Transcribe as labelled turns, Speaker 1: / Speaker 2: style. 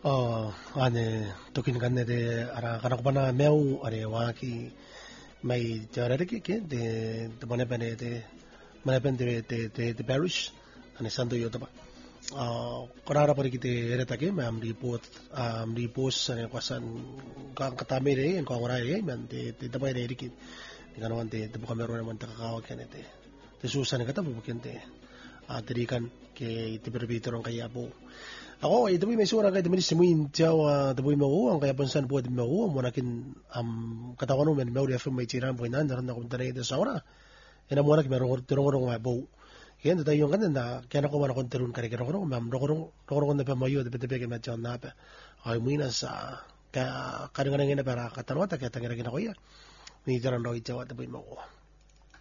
Speaker 1: ane tokin kanne de ara kana kupana meu are waki mai jarare ke de mane bane de mane ben de parish ane santo yo tapa korara pari kite eretake me amri post ane kwasan kang katame re en kong rai man de tapa de riki kana wan de bukan meron man takakawa kene de susan kata bukan de terikan ke ite berbitoro kaya po. Ako, ito may sura kay demi simuin tiyaw taboy mo ang kaya pansan po demi mo mo nakin katawan mo men meuri afim may tiran po inan daran na kuntare ito sa ora. Ina mo nak meron turong bo. Yan tayo yung kanan na kaya ko man konterun kare kare ko mam rokoro na pa mayo de bete ke matcha na pa. Ay muina sa ka kadang-kadang ina para katanwata kaya tangira ko ya. Ni daran do itaw taboy mo.